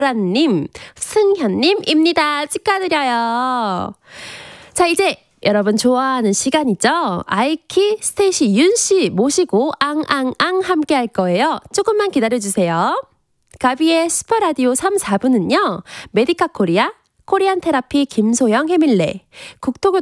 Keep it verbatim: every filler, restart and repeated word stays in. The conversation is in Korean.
라님, 승현님입니다. 축하드려요. 자, 이제 여러분 좋아하는 시간이죠? 아이키, 스테이시, 윤씨 모시고 앙앙앙 함께 할 거예요. 조금만 기다려주세요. 가비의 슈퍼라디오 삼, 사 부는요. 메디카 코리아, 코리안 테라피 김소영 해밀레, 국토교